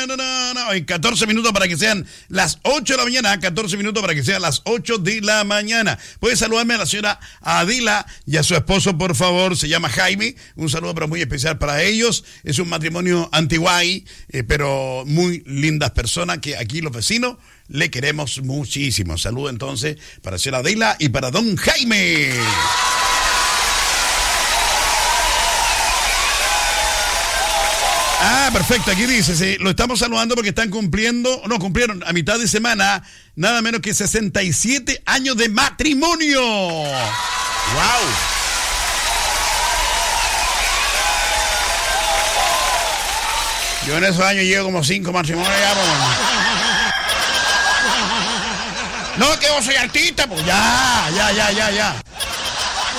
En 14 minutos para que sean las 8 de la mañana. 14 minutos para que sean las 8 de la mañana. Puede saludarme a la señora Adila y a su esposo, por favor. Se llama Jaime. Un saludo pero muy especial para ellos. Es un matrimonio antiguay, pero muy lindas personas que aquí los vecinos le queremos muchísimo. Saludo entonces para la señora Adila y para don Jaime. Perfecto, aquí dice, sí, lo estamos saludando porque cumplieron a mitad de semana nada menos que 67 años de matrimonio. ¡Wow! Yo en esos años llevo como 5 matrimonios ya, pues. No, que vos soy artista, pues ya.